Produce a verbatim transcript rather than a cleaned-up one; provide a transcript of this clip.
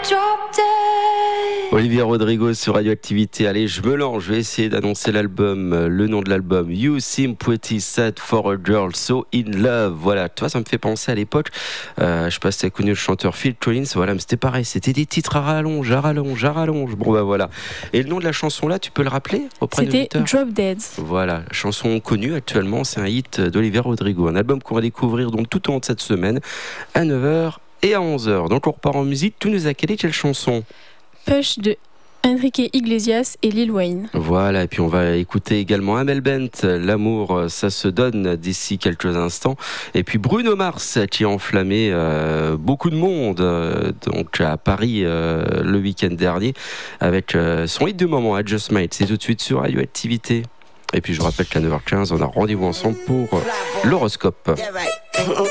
Olivia Rodrigo sur Radioactivité. Allez, je me lance, je vais essayer d'annoncer l'album, le nom de l'album. You Seem Pretty Sad for a Girl So In Love. Voilà, toi, ça me fait penser à l'époque. Euh, je sais pas si tu as connu le chanteur Phil Collins. Voilà, mais c'était pareil, c'était des titres à rallonge, à rallonge, à rallonge. Bon, bah voilà. Et le nom de la chanson là, tu peux le rappeler auprès de C'était Drop Dead. Voilà, chanson connue actuellement, c'est un hit d'Olivia Rodrigo. Un album qu'on va découvrir donc tout au long de cette semaine à neuf heures et à onze heures. Donc on repart en musique. Tu nous as calé quelle chanson ? Push de Enrique Iglesias et Lil Wayne. Voilà, et puis on va écouter également Amel Bent, L'amour, ça se donne d'ici quelques instants. Et puis Bruno Mars qui a enflammé euh, beaucoup de monde euh, donc à Paris euh, le week-end dernier avec euh, son hit du moment, I Just Might. C'est tout de suite sur Radioactivité. Et puis je vous rappelle qu'à neuf heures quinze, on a rendez-vous ensemble pour l'horoscope.